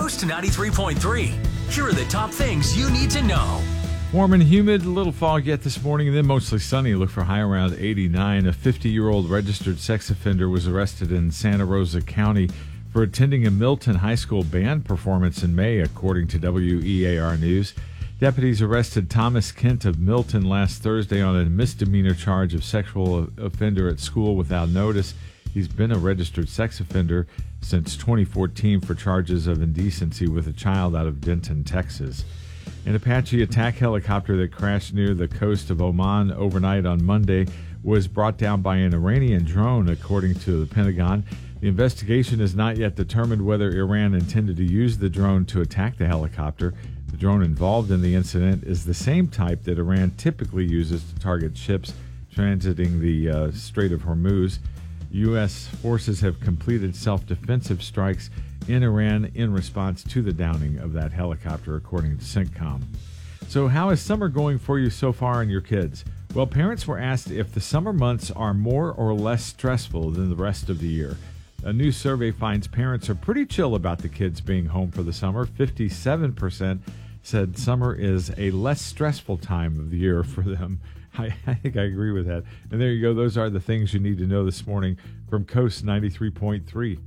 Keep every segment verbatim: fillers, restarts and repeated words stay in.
Coast ninety-three point three. Here are the top things you need to know. Warm and humid, a little fog yet this morning, and then mostly sunny. Look for high around eighty-nine. A fifty-year-old registered sex offender was arrested in Santa Rosa County for attending a Milton High School band performance in May, according to W E A R News. Deputies arrested Thomas Kent of Milton last Thursday on a misdemeanor charge of sexual offender at school without notice. He's been a registered sex offender since twenty fourteen for charges of indecency with a child out of Denton, Texas. An Apache attack helicopter that crashed near the coast of Oman overnight on Monday was brought down by an Iranian drone, according to the Pentagon. The investigation has not yet determined whether Iran intended to use the drone to attack the helicopter. The drone involved in the incident is the same type that Iran typically uses to target ships transiting the uh, Strait of Hormuz. U S forces have completed self-defensive strikes in Iran in response to the downing of that helicopter, according to CENTCOM. So how is summer going for you so far and your kids? Well, parents were asked if the summer months are more or less stressful than the rest of the year. A new survey finds parents are pretty chill about the kids being home for the summer. fifty-seven percent said summer is a less stressful time of the year for them. I, I think I agree with that. And there you go. Those are the things you need to know this morning from Coast ninety-three point three.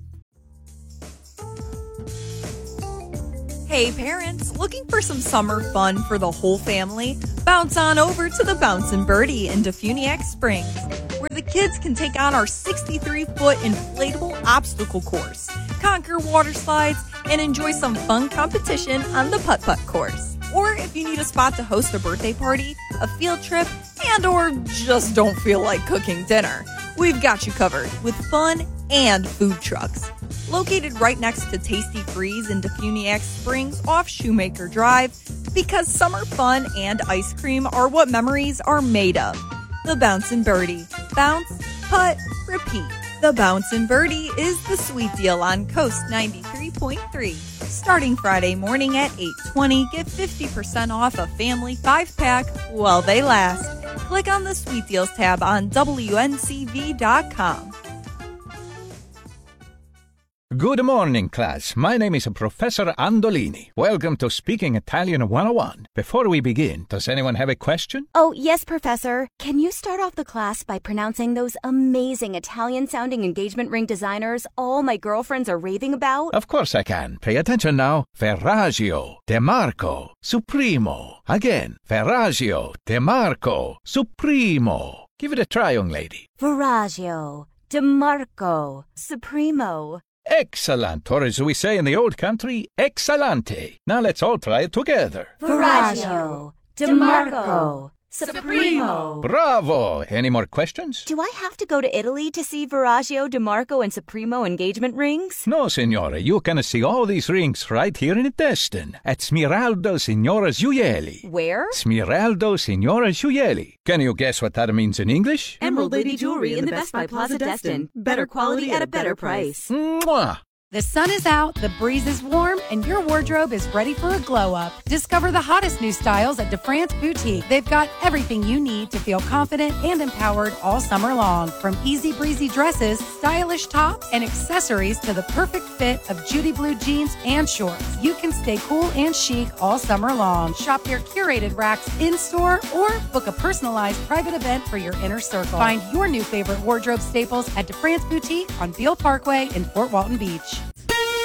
Hey parents, looking for some summer fun for the whole family? Bounce on over to the Bouncin' Birdie in Defuniak Springs, where the kids can take on our sixty-three foot inflatable obstacle course, conquer water slides, and enjoy some fun competition on the putt-putt course. Or if you need a spot to host a birthday party, a field trip, and or just don't feel like cooking dinner, we've got you covered with fun and food trucks. Located right next to Tasty Freeze in Defuniak Springs off Shoemaker Drive, because summer fun and ice cream are what memories are made of. The Bouncin' Birdie. Bounce, putt, repeat. The Bouncin' Birdie is the sweet deal on Coast ninety-three point three. Starting Friday morning at eight twenty, get fifty percent off a family five-pack while they last. Click on the Sweet Deals tab on W N C V dot com. Good morning, class. My name is Professor Andolini. Welcome to Speaking Italian one oh one. Before we begin, does anyone have a question? Oh, yes, Professor. Can you start off the class by pronouncing those amazing Italian-sounding engagement ring designers all my girlfriends are raving about? Of course I can. Pay attention now. Ferragio, DeMarco, Supremo. Again, Ferragio, DeMarco, Supremo. Give it a try, young lady. Ferragio, DeMarco, Supremo. Excellent, or as we say in the old country, excellente. Now let's all try it together. Ferragio, DeMarco, Supremo. Bravo! Any more questions? Do I have to go to Italy to see Ferragio, DeMarco, and Supremo engagement rings? No, signore. You can see all these rings right here in Destin at Smiraldo Signora Gioielli. Where? Smiraldo Signora Gioielli. Can you guess what that means in English? Emerald Lady Jewelry in the Best Buy Plaza Destin. Better quality at a better price. Mwah! The sun is out, the breeze is warm, and your wardrobe is ready for a glow-up. Discover the hottest new styles at DeFrance Boutique. They've got everything you need to feel confident and empowered all summer long. From easy breezy dresses, stylish tops, and accessories to the perfect fit of Judy Blue jeans and shorts. You can stay cool and chic all summer long. Shop their curated racks in-store or book a personalized private event for your inner circle. Find your new favorite wardrobe staples at DeFrance Boutique on Beale Parkway in Fort Walton Beach.